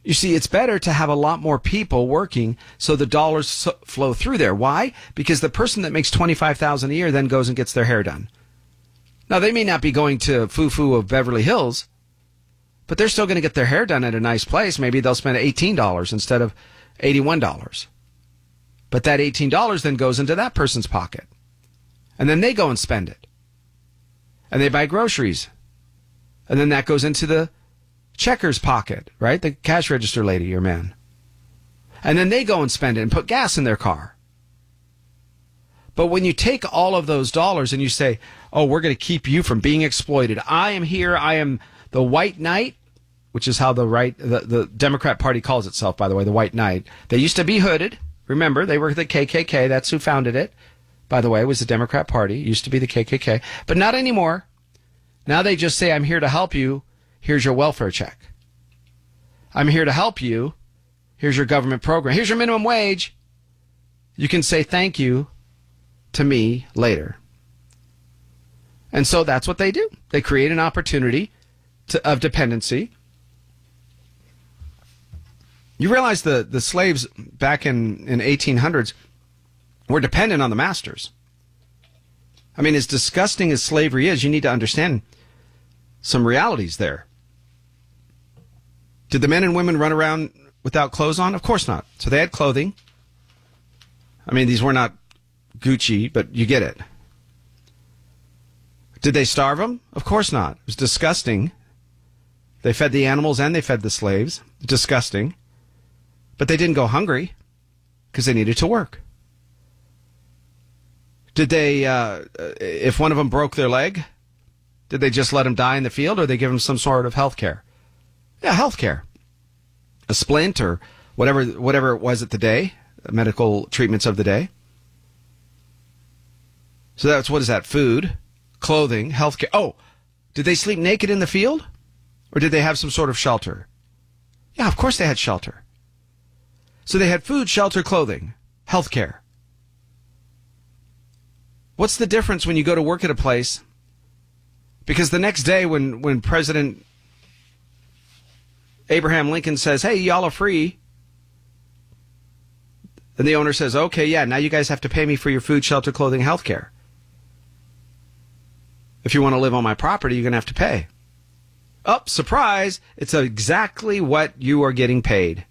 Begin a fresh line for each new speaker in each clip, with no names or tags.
You see, it's better to have a lot more people working so the dollars flow through there. Why? Because the person that makes $25,000 a year then goes and gets their hair done. Now, they may not be going to Foo of Beverly Hills, but they're still going to get their hair done at a nice place. Maybe they'll spend $18 instead of $81. But that $18 then goes into that person's pocket. And then they go and spend it. And they buy groceries. And then that goes into the checker's pocket, right? The cash register lady or man. And then they go and spend it and put gas in their car. But when you take all of those dollars and you say, oh, we're going to keep you from being exploited. I am here. I am the white knight, which is how the Democrat Party calls itself, by the way, the white knight. They used to be hooded. Remember, they were the KKK. That's who founded it. By the way, it was the Democrat Party. It used to be the KKK. But not anymore. Now they just say, I'm here to help you. Here's your welfare check. I'm here to help you. Here's your government program. Here's your minimum wage. You can say thank you to me later. And so that's what they do. They create an opportunity of dependency. You realize the slaves back in 1800s were dependent on the masters. I mean, as disgusting as slavery is, you need to understand some realities there. Did the men and women run around without clothes on? Of course not. So they had clothing. I mean, these were not Gucci, but you get it. Did they starve them? Of course not. It was disgusting. They fed the animals and they fed the slaves. Disgusting. But they didn't go hungry because they needed to work. Did they, if one of them broke their leg, did they just let him die in the field, or did they give him some sort of health care? Yeah, health care. A splint or whatever it was at the day, medical treatments of the day. So that's, what is that? Food, clothing, health care. Oh, did they sleep naked in the field? Or did they have some sort of shelter? Yeah, of course they had shelter. So they had food, shelter, clothing, health care. What's the difference when you go to work at a place? Because the next day when President Abraham Lincoln says, hey, y'all are free, and the owner says, okay, yeah, now you guys have to pay me for your food, shelter, clothing, health care. If you want to live on my property, you're going to have to pay. Oh, surprise, it's exactly what you are getting paid.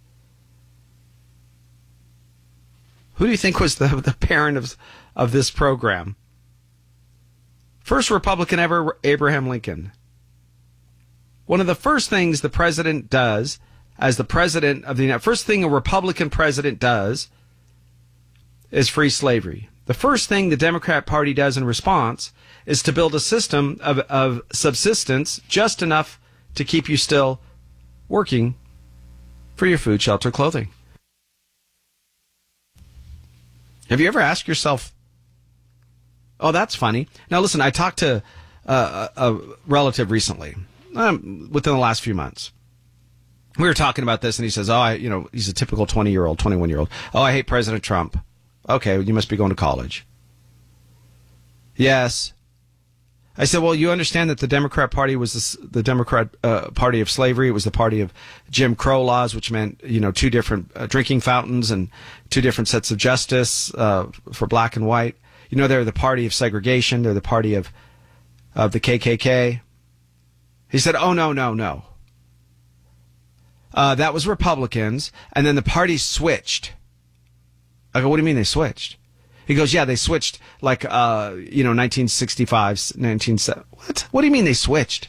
Who do you think was the parent of this program? First Republican ever, Abraham Lincoln. One of the first things the president does as the president of the United States, first thing a Republican president does is free slavery. The first thing the Democrat Party does in response is to build a system of subsistence just enough to keep you still working for your food, shelter, clothing. Have you ever asked yourself, oh, that's funny. Now, listen, I talked to a relative recently, within the last few months. We were talking about this, and he says, he's a typical 20-year-old, 21-year-old. Oh, I hate President Trump. Okay, you must be going to college. Yes. I said, well, you understand that the Democrat Party was the Democrat Party of slavery. It was the party of Jim Crow laws, which meant, two different drinking fountains and two different sets of justice for black and white. They're the party of segregation. They're the party of the KKK. He said, oh, no. That was Republicans, and then the party switched. I go, what do you mean they switched? He goes, yeah, they switched 1965, 1970. What? What do you mean they switched?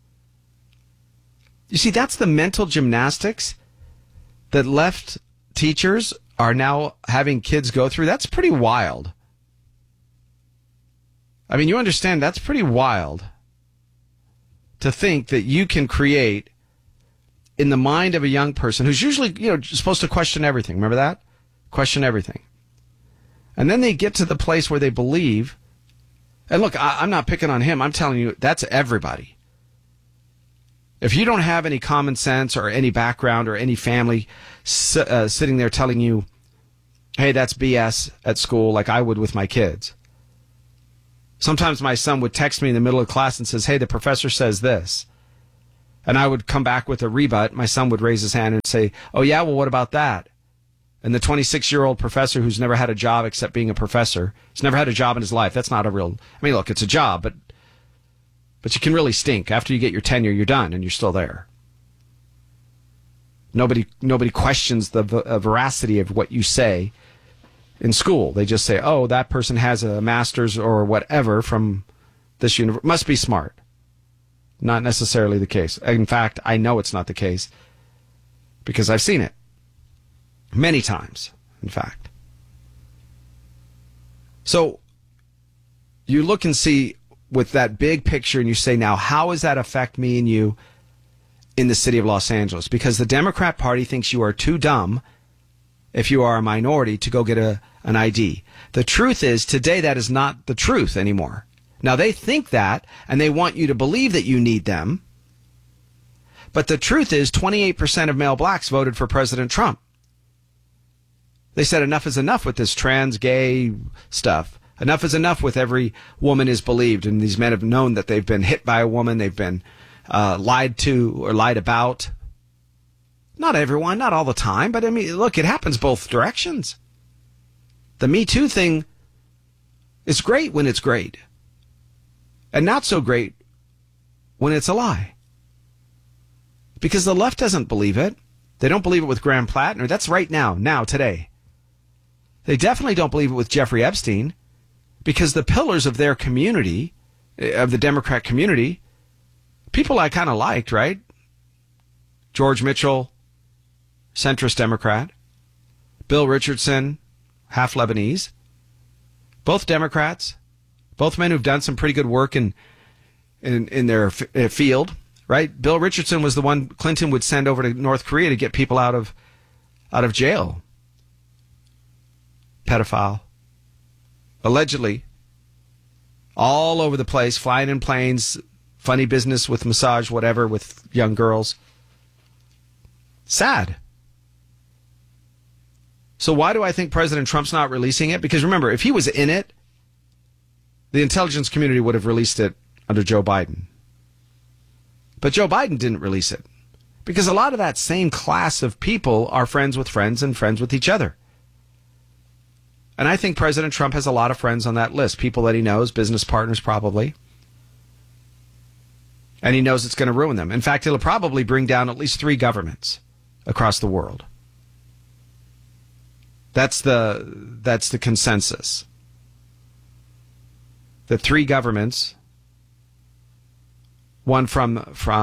You see, that's the mental gymnastics that left teachers are now having kids go through. That's pretty wild. I mean, you understand, that's pretty wild to think that you can create in the mind of a young person who's usually, supposed to question everything. Remember that? Question everything. And then they get to the place where they believe, and look, I'm not picking on him. I'm telling you, that's everybody. If you don't have any common sense or any background or any family sitting there telling you, hey, that's BS at school, like I would with my kids. Sometimes my son would text me in the middle of class and says, hey, the professor says this. and I would come back with a rebut, my son would raise his hand and say, oh yeah, well, what about that? And the 26-year-old professor who's never had a job except being a professor, he's never had a job in his life. That's not a real, I mean, look, it's a job, but you can really stink. After you get your tenure, you're done and you're still there. Nobody questions the veracity of what you say in school. They just say, oh, that person has a master's or whatever from this university. Must be smart. Not necessarily the case. In fact, I know it's not the case because I've seen it many times, in fact. So you look and see with that big picture and you say, now, how does that affect me and you in the city of Los Angeles? Because the Democrat Party thinks you are too dumb if you are a minority to go get an ID. The truth is, today, that is not the truth anymore. Now, they think that, and they want you to believe that you need them. But the truth is, 28% of male blacks voted for President Trump. They said enough is enough with this trans, gay stuff. Enough is enough with every woman is believed. And these men have known that they've been hit by a woman. They've been lied to or lied about. Not everyone, not all the time. But, I mean, look, it happens both directions. The Me Too thing is great when it's great. And not so great when it's a lie. Because the left doesn't believe it. They don't believe it with Graham Plattner. That's right now, today. They definitely don't believe it with Jeffrey Epstein, because the pillars of their community, of the Democrat community, people I kind of liked, right? George Mitchell, centrist Democrat. Bill Richardson, half Lebanese. Both Democrats. Both men who've done some pretty good work in their field, right? Bill Richardson was the one Clinton would send over to North Korea to get people out of jail. Pedophile. Allegedly. All over the place, flying in planes, funny business with massage, whatever, with young girls. Sad. So why do I think President Trump's not releasing it? Because remember, if he was in it, the intelligence community would have released it under Joe Biden. But Joe Biden didn't release it because a lot of that same class of people are friends with friends and friends with each other. And I think President Trump has a lot of friends on that list, people that he knows, business partners probably. And he knows it's going to ruin them. In fact, it'll probably bring down at least 3 governments across the world. That's the consensus. The 3 governments, one from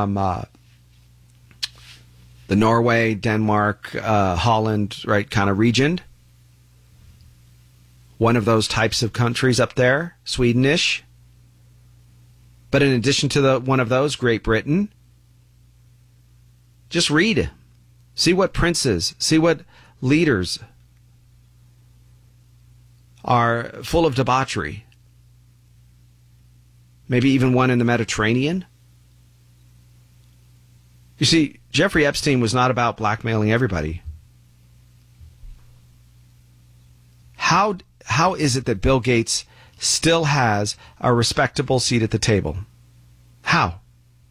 the Norway, Denmark, Holland, right, kind of region. One of those types of countries up there, Swedish. But in addition to one of those, Great Britain. Just read. See what princes, see what leaders are full of debauchery. Maybe even one in the Mediterranean. You see, Jeffrey Epstein was not about blackmailing everybody. How is it that Bill Gates still has a respectable seat at the table? How?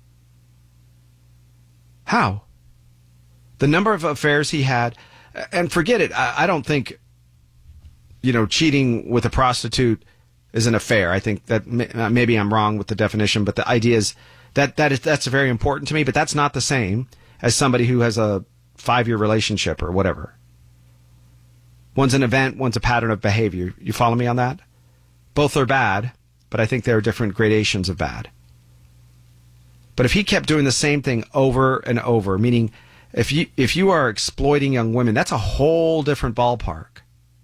The number of affairs he had, and forget it, I don't think, cheating with a prostitute is an affair. I think that maybe I'm wrong with the definition, but the idea is that's very important to me, but that's not the same as somebody who has a 5-year relationship or whatever. One's an event, one's a pattern of behavior. You follow me on that? Both are bad, but I think there are different gradations of bad. But if he kept doing the same thing over and over, meaning if you are exploiting young women, that's a whole different ballpark.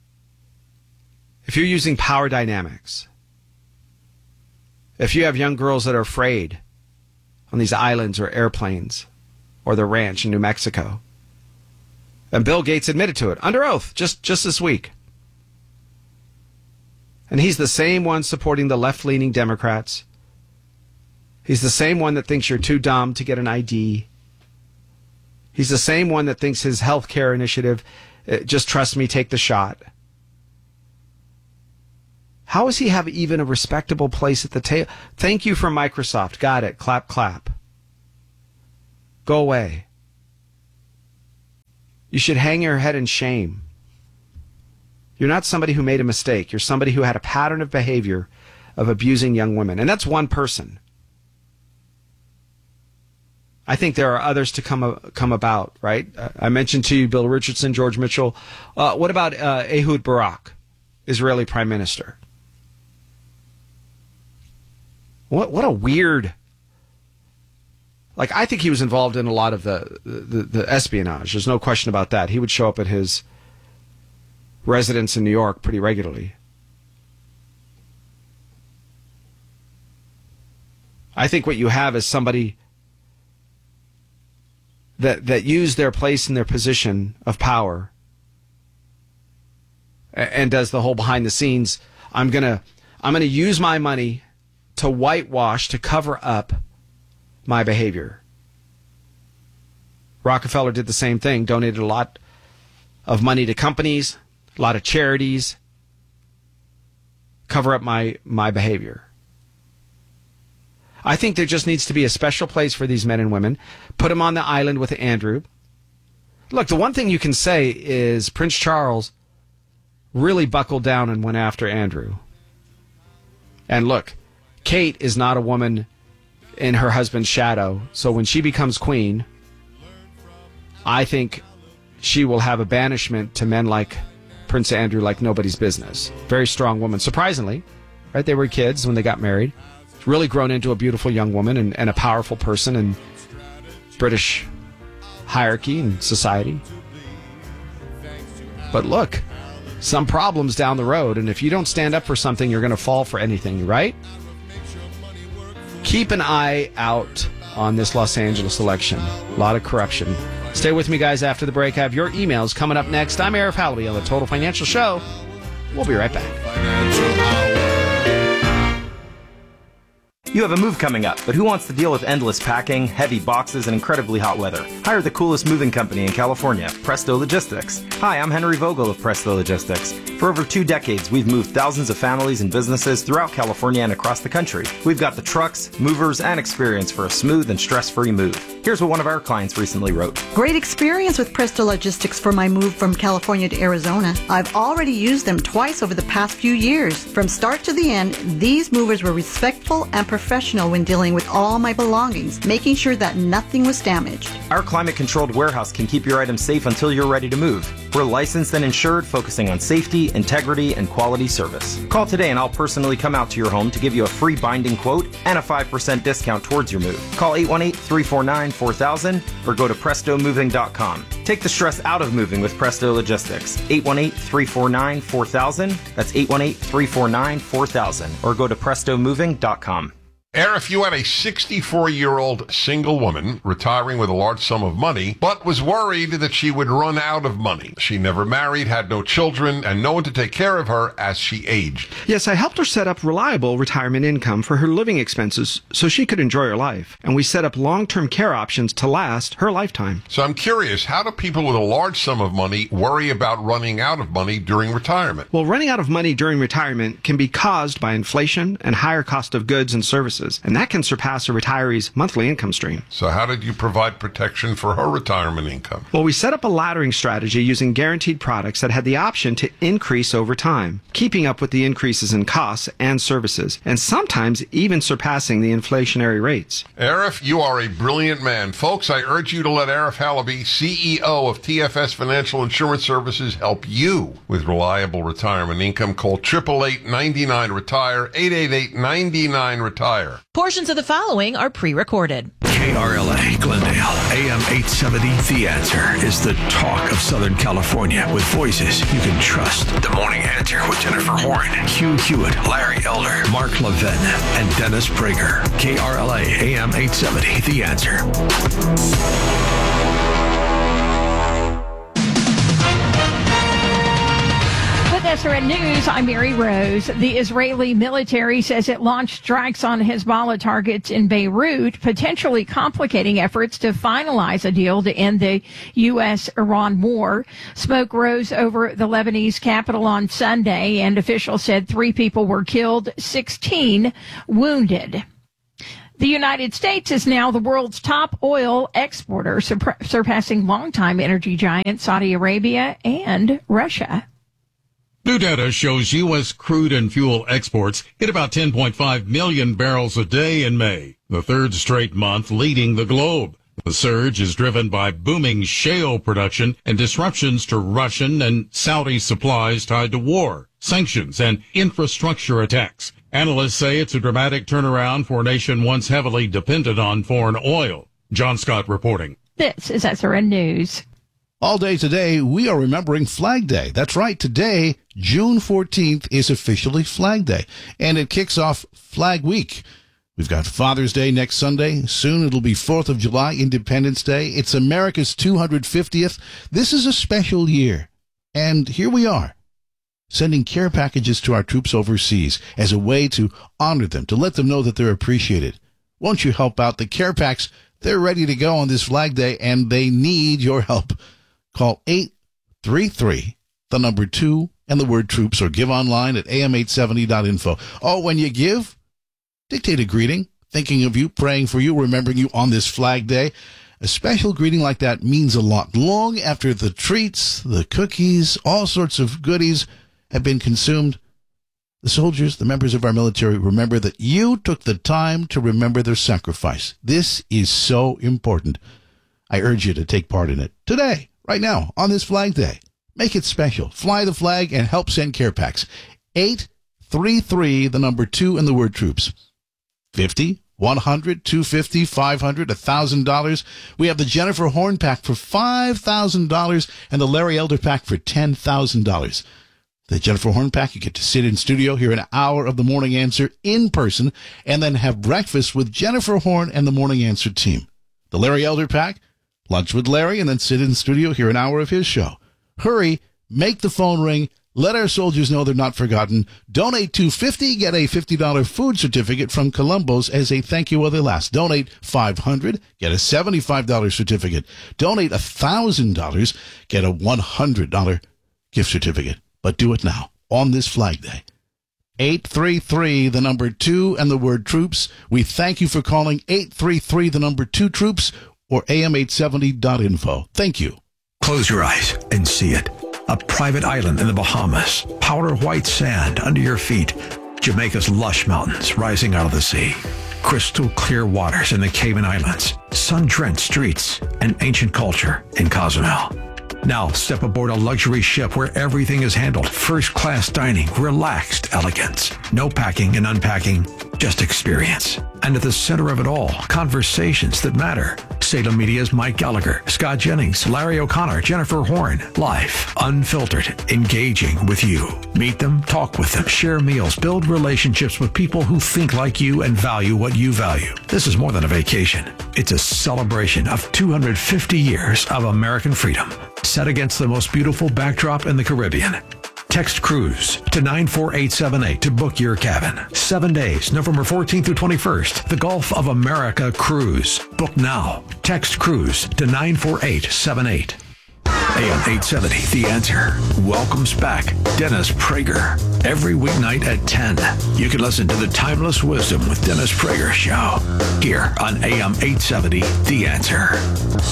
If you're using power dynamics, if you have young girls that are afraid on these islands or airplanes or the ranch in New Mexico, and Bill Gates admitted to it under oath just this week. And he's the same one supporting the left-leaning Democrats. He's the same one that thinks you're too dumb to get an ID. He's the same one that thinks his health care initiative, just trust me, take the shot. How does he have even a respectable place at the table? Thank you for Microsoft. Got it. Clap, clap. Go away. You should hang your head in shame. You're not somebody who made a mistake. You're somebody who had a pattern of behavior of abusing young women. And that's one person. I think there are others to come about, right? I mentioned to you Bill Richardson, George Mitchell. What about Ehud Barak, Israeli prime minister? What a weird... Like, I think he was involved in a lot of the espionage. There's no question about that. He would show up at his residence in New York pretty regularly. I think what you have is somebody that used their place and their position of power and does the whole behind the scenes. I'm gonna use my money to whitewash, to cover up my behavior. Rockefeller did the same thing, donated a lot of money to companies, a lot of charities, cover up my behavior. I think there just needs to be a special place for these men and women. Put them on the island with Andrew. Look, the one thing you can say is Prince Charles really buckled down and went after Andrew. And look, Kate is not a woman in her husband's shadow. So when she becomes queen, I think she will have a banishment to men like Prince Andrew like nobody's business. Very strong woman. Surprisingly, right? They were kids when they got married. Really grown into a beautiful young woman and a powerful person in British hierarchy and society. But look, some problems down the road, and if you don't stand up for something, you're going to fall for anything, right? Keep an eye out on this Los Angeles election. A lot of corruption. Stay with me, guys, after the break. I have your emails coming up next. I'm Arif Halaby on the Total Financial Show. We'll be right back.
You have a move coming up, but who wants to deal with endless packing, heavy boxes, and incredibly hot weather? Hire the coolest moving company in California, Presto Logistics. Hi, I'm Henry Vogel of Presto Logistics. For over 2 decades, we've moved thousands of families and businesses throughout California and across the country. We've got the trucks, movers, and experience for a smooth and stress-free move. Here's what one of our clients recently wrote.
Great experience with Presto Logistics for my move from California to Arizona. I've already used them twice over the past few years. From start to the end, these movers were respectful and professional when dealing with all my belongings, making sure that nothing was damaged.
Our climate-controlled warehouse can keep your items safe until you're ready to move. We're licensed and insured, focusing on safety, integrity, and quality service. Call today and I'll personally come out to your home to give you a free binding quote and a 5% discount towards your move. Call 818-349-4000 or go to prestomoving.com. Take the stress out of moving with Presto Logistics. 818-349-4000. That's 818-349-4000 or go to prestomoving.com.
If you had a 64-year-old single woman retiring with a large sum of money, but was worried that she would run out of money. She never married, had no children, and no one to take care of her as she aged.
Yes, I helped her set up reliable retirement income for her living expenses so she could enjoy her life. And we set up long-term care options to last her lifetime.
So I'm curious, how do people with a large sum of money worry about running out of money during retirement?
Well, running out of money during retirement can be caused by inflation and higher cost of goods and services. And that can surpass a retiree's monthly income stream.
So how did you provide protection for her retirement income?
Well, we set up a laddering strategy using guaranteed products that had the option to increase over time, keeping up with the increases in costs and services, and sometimes even surpassing the inflationary rates.
Arif, you are a brilliant man. Folks, I urge you to let Arif Halaby, CEO of TFS Financial Insurance Services, help you with reliable retirement income. Call 888-99-RETIRE, 888-99-RETIRE.
Portions of the following are pre-recorded.
KRLA, Glendale, AM 870. The Answer is the talk of Southern California with voices you can trust. The Morning Answer with Jennifer Horn, Hugh Hewitt, Larry Elder, Mark Levin, and Dennis Prager. KRLA, AM 870. The Answer.
SRN News, I'm Mary Rose. The Israeli military says it launched strikes on Hezbollah targets in Beirut, potentially complicating efforts to finalize a deal to end the U.S.-Iran war. Smoke rose over the Lebanese capital on Sunday, and officials said 3 people were killed, 16 wounded. The United States is now the world's top oil exporter, surpassing longtime energy giants Saudi Arabia and Russia.
New data shows U.S. crude and fuel exports hit about 10.5 million barrels a day in May, the third straight month leading the globe. The surge is driven by booming shale production and disruptions to Russian and Saudi supplies tied to war, sanctions, and infrastructure attacks. Analysts say it's a dramatic turnaround for a nation once heavily dependent on foreign oil. John Scott reporting.
This is SRN News.
All day today, we are remembering Flag Day. That's right. Today, June 14th, is officially Flag Day, and it kicks off Flag Week. We've got Father's Day next Sunday. Soon it'll be 4th of July, Independence Day. It's America's 250th. This is a special year. And here we are, sending care packages to our troops overseas as a way to honor them, to let them know that they're appreciated. Won't you help out? The care packs, they're ready to go on this Flag Day, and they need your help. Call 833, the number 2, and the word troops, or give online at am870.info. Oh, when you give, dictate a greeting, thinking of you, praying for you, remembering you on this Flag Day. A special greeting like that means a lot. Long after the treats, the cookies, all sorts of goodies have been consumed, the soldiers, the members of our military, remember that you took the time to remember their sacrifice. This is so important. I urge you to take part in it today. Right now, on this Flag Day. Make it special. Fly the flag and help send care packs. 833, the number 2, and the word troops. 50, 100, 250, 500, $1,000. We have the Jennifer Horn pack for $5,000 and the Larry Elder pack for $10,000. The Jennifer Horn pack, you get to sit in studio, hear an hour of the Morning Answer in person, and then have breakfast with Jennifer Horn and the Morning Answer team. The Larry Elder pack, lunch with Larry, and then sit in the studio, hear an hour of his show. Hurry, make the phone ring, let our soldiers know they're not forgotten. Donate $250, get a $50 food certificate from Columbo's as a thank you while they last. Donate $500, get a $75 certificate. Donate $1,000, get a $100 gift certificate. But do it now, on this Flag Day. 833, the number 2, and the word troops. We thank you for calling 833, the number 2 troops, or am870.info. Thank you.
Close your eyes and see it. A private island in the Bahamas. Powder white sand under your feet. Jamaica's lush mountains rising out of the sea. Crystal clear waters in the Cayman Islands. Sun-drenched streets and ancient culture in Cozumel. Now step aboard a luxury ship where everything is handled. First-class dining, relaxed elegance. No packing and unpacking, just experience. And at the center of it all, conversations that matter. Salem Media's Mike Gallagher, Scott Jennings, Larry O'Connor, Jennifer Horn. Life, unfiltered, engaging with you. Meet them, talk with them, share meals, build relationships with people who think like you and value what you value. This is more than a vacation. It's a celebration of 250 years of American freedom, set against the most beautiful backdrop in the Caribbean. Text cruise to 94878 to book your cabin. 7 days, November 14th through 21st. The Gulf of America Cruise. Book now. Text cruise to 94878. AM 870, The Answer, welcomes back Dennis Prager. Every weeknight at 10, you can listen to the Timeless Wisdom with Dennis Prager show here on AM 870, The Answer.